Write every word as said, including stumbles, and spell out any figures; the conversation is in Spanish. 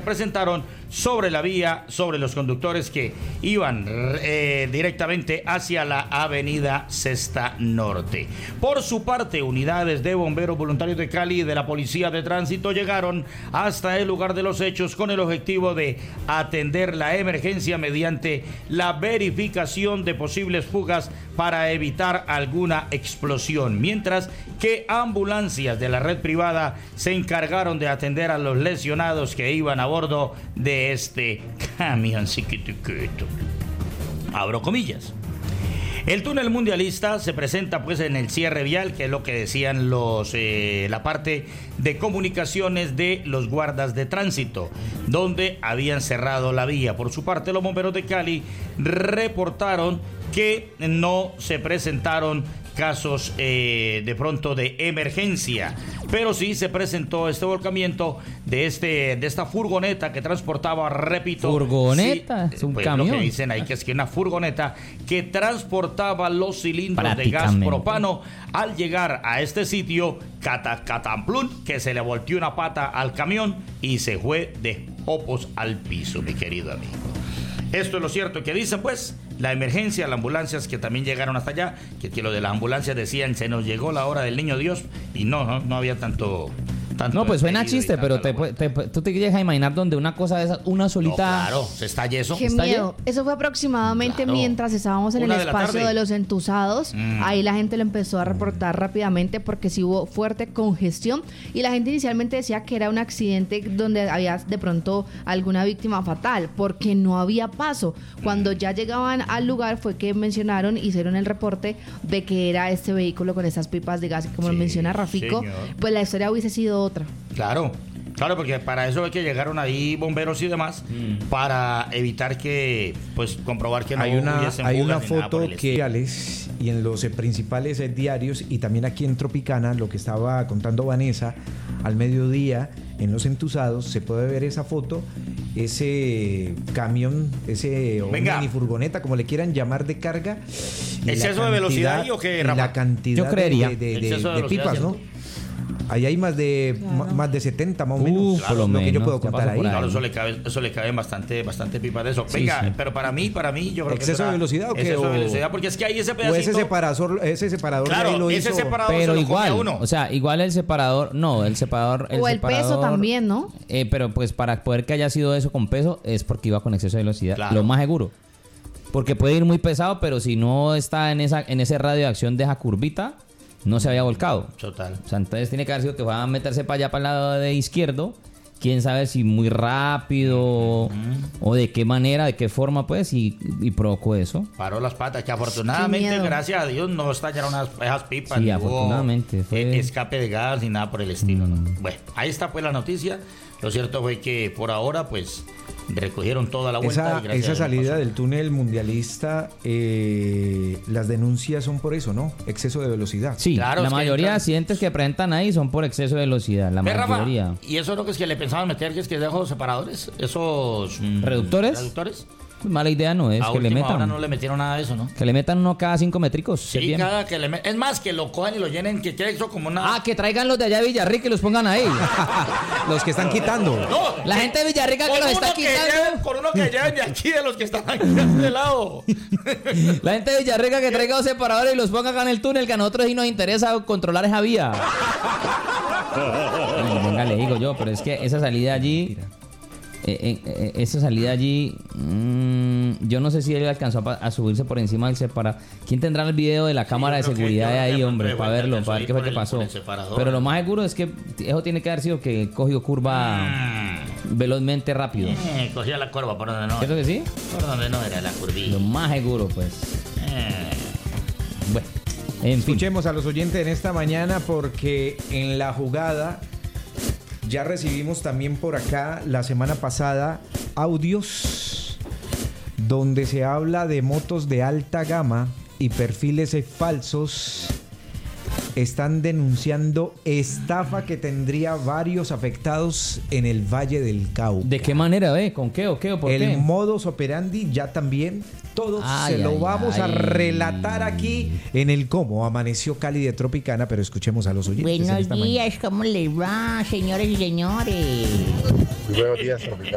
presentaron sobre la vía, sobre los conductores que iban eh, directamente hacia la avenida Sexta Norte. Por su parte, unidades de bomberos voluntarios de Cali y de la Policía de Tránsito llegaron hasta el lugar de los hechos con el objetivo de atender la emergencia mediante la verificación de posibles fugas para evitar alguna explosión, mientras que ambulancias de la red privada se encargaron de atender a los lesionados que iban a bordo de este camión chiquitiquito. Abro comillas. El túnel mundialista se presenta pues en el cierre vial, que es lo que decían los eh, la parte de comunicaciones de los guardas de tránsito, donde habían cerrado la vía. Por su parte, los bomberos de Cali reportaron que no se presentaron casos eh, de pronto de emergencia, pero sí se presentó este volcamiento de este de esta furgoneta que transportaba, repito, furgoneta, sí, es un pues camión. Lo que dicen ahí que es que una furgoneta que transportaba los cilindros de gas propano. Al llegar a este sitio, cata, catamplún, que se le volteó una pata al camión y se fue de hopos al piso, mi querido amigo. Esto es lo cierto que dicen, pues, la emergencia, las ambulancias que también llegaron hasta allá, que, que lo de las ambulancias decían, se nos llegó la hora del niño Dios, y no, no, no había tanto... tanto no, pues suena chiste, pero te, te, tú te llegas a imaginar donde una cosa de esas, una solita... No, claro, se está yeso. Qué está miedo. Ye- Eso fue aproximadamente claro. mientras estábamos en Una el de espacio de, de los entusados. Mm. Ahí la gente lo empezó a reportar rápidamente porque sí hubo fuerte congestión. Y la gente inicialmente decía que era un accidente donde había de pronto alguna víctima fatal, porque no había paso. Cuando ya llegaban al lugar fue que mencionaron, hicieron el reporte de que era este vehículo con esas pipas de gas, como sí, lo menciona Rafico, señor. Pues la historia hubiese sido otra. Claro. Claro, porque para eso es que llegaron ahí bomberos y demás, mm. para evitar que, pues, comprobar que no hay una, hubiesen hay una fugas ni nada por foto el que y en los eh, principales eh, diarios y también aquí en Tropicana, lo que estaba contando Vanessa al mediodía en los entusados, se puede ver esa foto, ese camión, ese mini furgoneta, como le quieran llamar, de carga. ¿Exceso de velocidad y o qué, Rafa? La cantidad Yo creería. de, de, de, de, de, de pipas, ¿cierto? ¿No? Ahí hay más de claro. más de setenta más o menos, uh, claro, lo menos, que yo puedo contar ahí. Claro, eso le cabe, eso le cabe bastante, bastante pipas de eso. Venga, sí, sí. pero para mí, para mí, yo creo que exceso de velocidad o qué, exceso o... de velocidad, porque es que hay ese pedacito. O ese separador, ese separador claro, ahí lo ese hizo. separador pero se lo igual, uno. O sea, igual el separador, no, el separador, el o el separador, peso también, ¿no? Eh, pero pues para poder que haya sido eso con peso es porque iba con exceso de velocidad, claro. Lo más seguro. Porque puede ir muy pesado, pero si no está en esa en ese radio de acción de esa curvita, no se había volcado. Total. O sea, entonces tiene que haber sido que va a meterse para allá, para el lado de izquierdo. Quién sabe si muy rápido uh-huh. o de qué manera, de qué forma, pues, y, y provocó eso. Paró las patas, que afortunadamente, gracias a Dios, no estallaron las, esas pipas. Sí, ni afortunadamente. Hubo fue... escape de gas ni nada por el estilo. Mm. ¿no? Bueno, ahí está pues la noticia. Lo cierto fue que por ahora, pues, recogieron toda la vuelta. Esa, y esa salida del túnel mundialista, eh, las denuncias son por eso, ¿no? Exceso de velocidad. Sí, claro, la mayoría de accidentes que presentan ahí son por exceso de velocidad, la mayoría. Rafa, ¿y eso es lo que es que le pensaban meter, que es que dejo separadores? ¿Esos mm, reductores? ¿Reductores? Mala idea no es a que le metan. Ahora no le metieron nada de eso, ¿no? Que le metan uno cada cinco métricos. Sí, cada que le met... Es más, que lo cojan y lo llenen, que quede eso como una... Ah, que traigan los de allá de Villarrica y los pongan ahí. Los que están quitando. No, la gente de Villarrica que los está quitando. Lleven, con uno que lleven de aquí, de los que están aquí de este lado. La gente de Villarrica que traiga los separadores y los ponga acá en el túnel, que a nosotros sí nos interesa controlar esa vía. Ay, venga, le digo yo, pero es que esa salida allí... Eh, eh, eh, esa salida allí mmm, yo no sé si él alcanzó a, a subirse por encima del separador. ¿Quién tendrá el video de la sí, cámara de seguridad de ahí, hombre, para verlo, para ver qué fue que pasó? Pero lo más seguro es que eso tiene que haber sido que cogió curva mm. velozmente rápido. Eh, cogía la curva por donde no. ¿Cierto que sí? Por donde no era la curvilla. Lo más seguro, pues. Eh. Bueno, en escuchemos fin. a los oyentes en esta mañana, porque en la jugada ya recibimos también por acá la semana pasada audios donde se habla de motos de alta gama y perfiles falsos. Están denunciando estafa que tendría varios afectados en el Valle del Cauca. ¿De qué manera, ve? ¿Con qué o qué o por el qué? El modus operandi ya también. Todos ay, se lo ay, vamos ay. a relatar aquí en el Cómo Amaneció Cali de Tropicana, pero escuchemos a los oyentes. Buenos días, ¿cómo les va, señores y señores? Buenos días, Tropicana.